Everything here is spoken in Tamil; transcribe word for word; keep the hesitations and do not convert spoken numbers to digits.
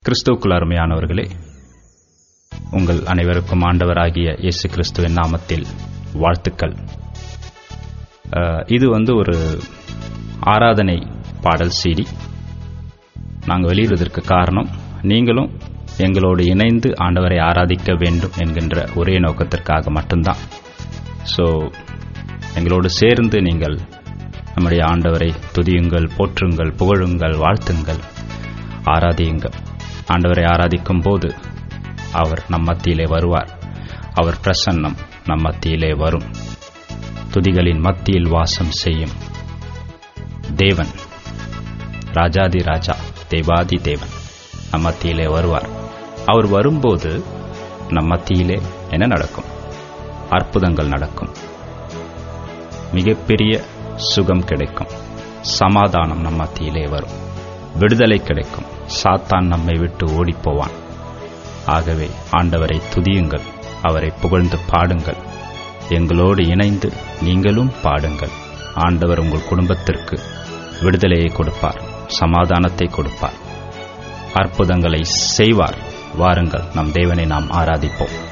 கிறிஸ்துவுக்குள் அருமையானவர்களே, உங்கள் அனைவருக்கும் ஆண்டவராகிய இயேசு கிறிஸ்துவின் நாமத்தில் வாழ்த்துக்கள். இது வந்து ஒரு ஆராதனை பாடல் சீடி. நாங்கள் வெளியிடுவதற்கு காரணம், நீங்களும் எங்களோடு இணைந்து ஆண்டவரை ஆராதிக்க வேண்டும் என்கின்ற ஒரே நோக்கத்திற்காக மட்டும்தான். ஸோ எங்களோடு சேர்ந்து நீங்கள் நம்முடைய ஆண்டவரை துதியுங்கள், போற்றுங்கள், புகழுங்கள், வாழ்த்துங்கள், ஆராதியுங்கள். ஆண்டவரை ஆராதிக்கும் போது அவர் நம் மத்தியிலே வருவார். அவர் பிரசன்னம் நம் மத்தியிலே வரும். துதிகளின் மத்தியில் வாசம் செய்யும் தேவன், ராஜாதி ராஜா, தேவாதி தேவன் நம் மத்தியிலே வருவார். அவர் வரும்போது நம் மத்தியிலே என்ன நடக்கும்? அற்புதங்கள் நடக்கும். மிகப்பெரிய சுகம் கிடைக்கும். சமாதானம் நம் மத்தியிலே வரும். விடுதலை கிடைக்கும். சாத்தான் நம்மை விட்டு ஓடிப்போவான். ஆகவே ஆண்டவரை துதியுங்கள், அவரை புகழ்ந்து பாடுங்கள். எங்களோடு இணைந்து நீங்களும் பாடுங்கள். ஆண்டவர் உங்கள் குடும்பத்திற்கு விடுதலையை கொடுப்பார், சமாதானத்தை கொடுப்பார், அற்புதங்களை செய்வார். வாருங்கள், நம் தேவனை நாம் ஆராதிப்போம்.